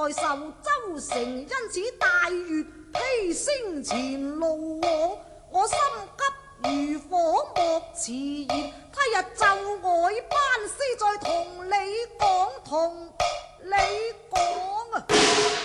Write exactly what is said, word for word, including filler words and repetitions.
在壽州城，因此大月披星前路我，我心急如火莫遲延，他日就外班師再同你講，同你講啊！